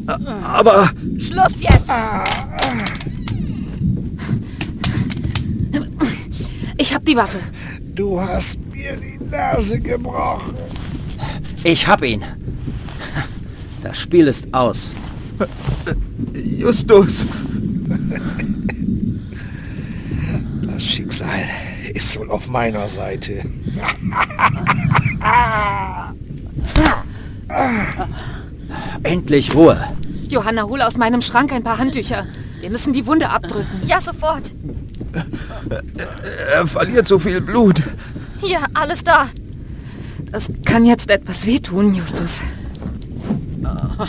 Aber... Schluss jetzt! Ich hab die Waffe. Du hast mir die Nase gebrochen. Ich hab ihn. Das Spiel ist aus. Justus. Das Schicksal ist wohl auf meiner Seite. Endlich Ruhe. Johanna, hol aus meinem Schrank ein paar Handtücher. Wir müssen die Wunde abdrücken. Ja, sofort. Er verliert so viel Blut. Hier, alles da. Das kann jetzt etwas wehtun, Justus.